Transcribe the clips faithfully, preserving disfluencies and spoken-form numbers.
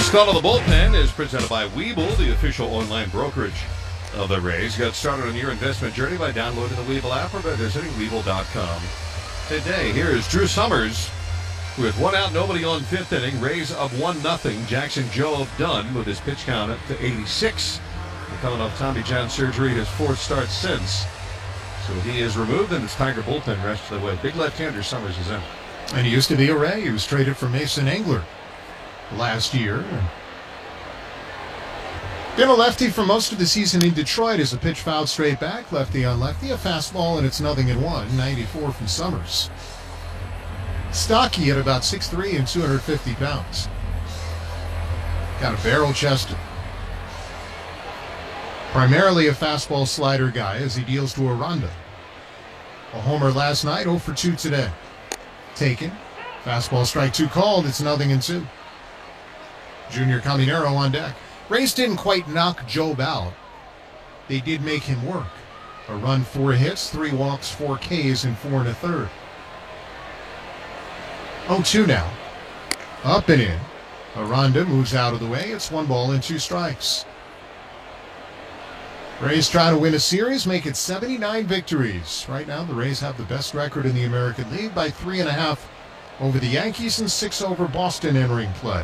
Call of the Bullpen is presented by Webull, the official online brokerage of the Rays. Get started on your investment journey by downloading the Webull app or by visiting Webull dot com today. Here is Drew Summers with one out, nobody on fifth inning. Rays up one nothing. Jackson Jobe done with his pitch count up to eighty-six. Coming off Tommy John surgery, his fourth start since. So he is removed, and his Tiger bullpen rests the way. Big left-hander Summers is in. And he used to be a Ray. He was traded for Mason Engler last year. Been a lefty for most of the season in Detroit as a pitch fouled straight back. Lefty on lefty. A fastball, and it's nothing in one. ninety-four from Summers. Stocky at about six three and two hundred fifty pounds. Got a barrel chested. Primarily a fastball slider guy as he deals to Aranda. A homer last night, oh for two today. Taken. Fastball strike two called. It's nothing in two. Junior Caminero on deck. Rays didn't quite knock Jobe out. They did make him work. A run, four hits, three walks, four Ks, and four and a third. oh two now. Up and in. Aranda moves out of the way. It's one ball and two strikes. Rays try to win a series, make it seventy-nine victories. Right now, the Rays have the best record in the American League by three and a half over the Yankees and six over Boston entering play.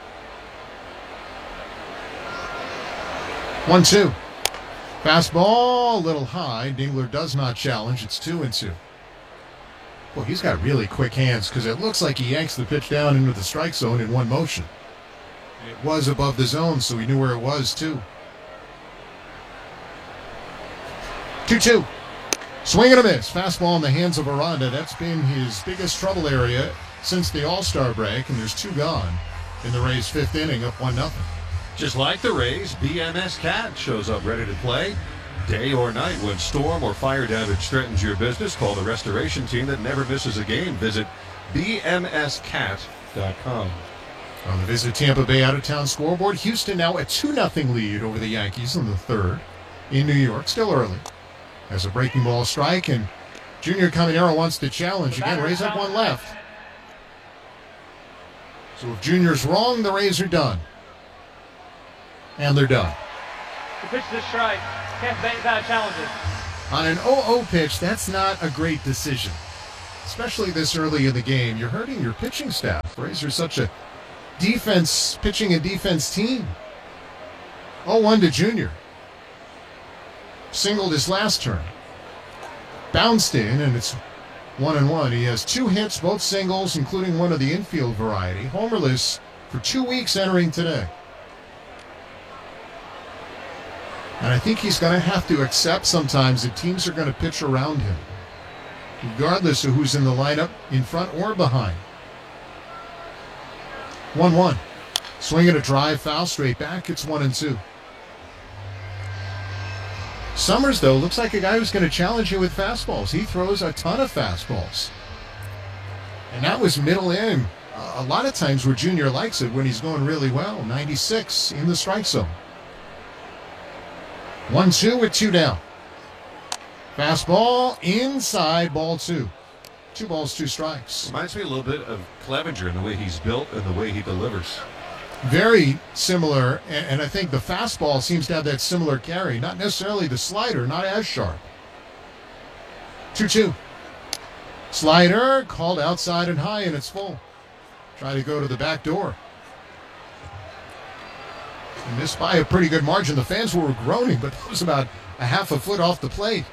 one two. Fastball, a little high. Dingler does not challenge. It's two and two. Well, he's got really quick hands because it looks like he yanks the pitch down into the strike zone in one motion. It was above the zone, so he knew where it was, too. two two. Swing and a miss. Fastball in the hands of Aranda. That's been his biggest trouble area since the All-Star break, and there's two gone in the Rays' fifth inning, up one nothing. Just like the Rays, B M S Cat shows up ready to play. Day or night, when storm or fire damage threatens your business, call the restoration team that never misses a game. Visit B M S cat dot com. On the Visit Tampa Bay out-of-town scoreboard, Houston now a two nothing lead over the Yankees in the third. In New York, still early. As a breaking ball strike, and Junior Caminero wants to challenge again. Rays up one left. So if Junior's wrong, the Rays are done. And they're done. The pitch to strike. Can't bank that challenges. On an oh oh pitch, that's not a great decision. Especially this early in the game. You're hurting your pitching staff. Rays are such a defense, pitching and defense team. oh one to Junior. Singled his last turn. Bounced in, and it's one and one. He has two hits, both singles, including one of the infield variety. Homerless for two weeks entering today. And I think he's going to have to accept sometimes that teams are going to pitch around him, regardless of who's in the lineup, in front or behind. one one. Swinging a drive, foul, straight back. It's one and two. Summers, though, looks like a guy who's going to challenge you with fastballs. He throws a ton of fastballs. And that was middle in. A lot of times where Junior likes it when he's going really well. ninety-six in the strike zone. one two with two down. Fastball inside, ball two. Two balls, two strikes. Reminds me a little bit of Clevenger in the way he's built and the way he delivers. Very similar, and, and I think the fastball seems to have that similar carry. Not necessarily the slider, not as sharp. two two. Slider called outside and high, and it's full. Try to go to the back door. And missed by a pretty good margin. The fans were groaning, but it was about a half a foot off the plate.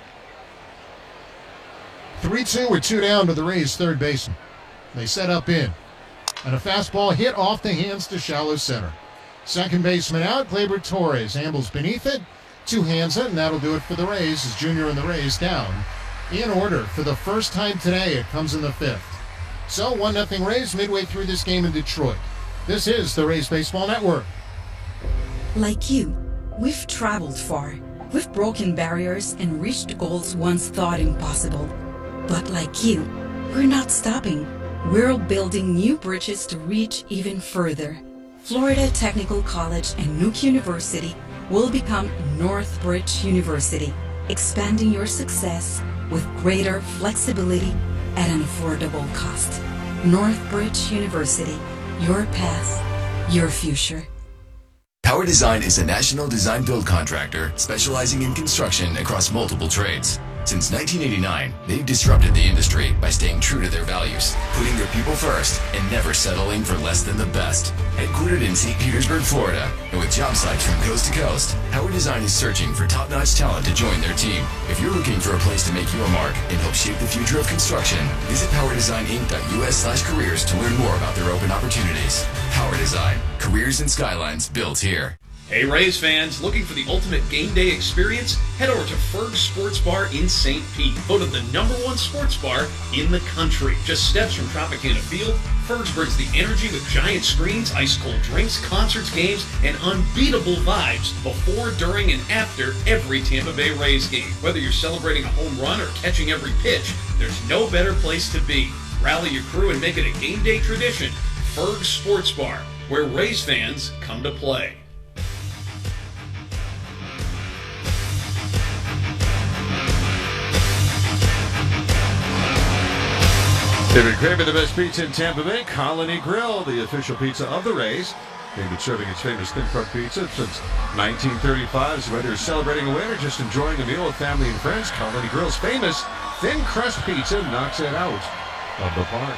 three two with two down to the Rays' third baseman. They set up in. And a fastball hit off the hands to shallow center. Second baseman out, Gleyber Torres ambles beneath it. Two hands it, and that'll do it for the Rays as Junior and the Rays down. In order for the first time today, it comes in the fifth. So one nothing Rays midway through this game in Detroit. This is the Rays Baseball Network. Like you, we've traveled far. We've broken barriers and reached goals once thought impossible. But like you, we're not stopping. We're building new bridges to reach even further. Florida Technical College and Nuke University will become Northbridge University, expanding your success with greater flexibility at an affordable cost. Northbridge University, your path, your future. Power Design is a national design build contractor specializing in construction across multiple trades. Since nineteen eighty-nine, they've disrupted the industry by staying true to their values, putting their people first, and never settling for less than the best. Headquartered in Saint Petersburg, Florida, and with job sites from coast to coast, Power Design is searching for top-notch talent to join their team. If you're looking for a place to make your mark and help shape the future of construction, visit power design inc dot u s slash careers to learn more about their open opportunities. Power Design, careers and skylines built here. Hey Rays fans, looking for the ultimate game day experience? Head over to Ferg's Sports Bar in Saint Pete, voted the number one sports bar in the country. Just steps from Tropicana Field, Ferg's brings the energy with giant screens, ice-cold drinks, concerts, games, and unbeatable vibes before, during, and after every Tampa Bay Rays game. Whether you're celebrating a home run or catching every pitch, there's no better place to be. Rally your crew and make it a game day tradition. Ferg's Sports Bar, where Rays fans come to play. If you're craving the best pizza in Tampa Bay, Colony Grill, the official pizza of the Rays. They've been serving its famous thin crust pizza since nineteen thirty-five. So whether you're celebrating a win or just enjoying a meal with family and friends, Colony Grill's famous thin crust pizza knocks it out of the park.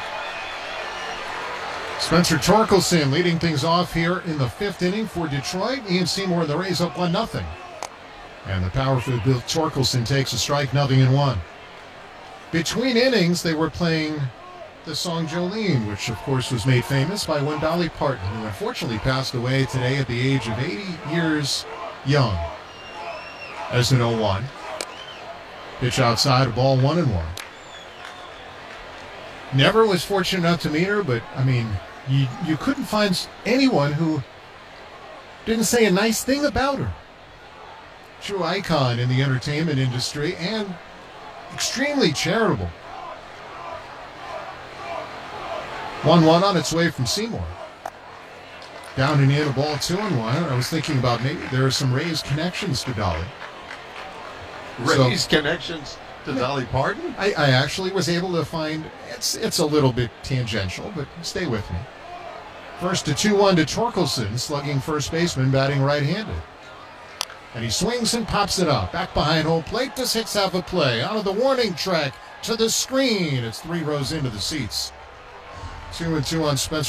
Spencer Torkelson leading things off here in the fifth inning for Detroit. Ian Seymour and the Rays up one nothing. And the powerful Bill Torkelson takes a strike, nothing in one. Between innings, they were playing the song Jolene, which of course was made famous by one Dolly Parton, who unfortunately passed away today at the age of eighty years young. As an oh one. Pitch outside, a ball one and one. Never was fortunate enough to meet her, but I mean, you, you couldn't find anyone who didn't say a nice thing about her. True icon in the entertainment industry and extremely charitable. one one on its way from Seymour. Down and in, a ball two and one. I was thinking about maybe there are some Rays connections to Dolly. Rays So, connections to Dolly Parton? I, I actually was able to find, it's it's a little bit tangential, but stay with me. First to two one to Torkelson, slugging first baseman, batting right-handed. And he swings and pops it up. Back behind home plate, does Hicks have a play? Out of the warning track to the screen. It's three rows into the seats. Two and two on Spencer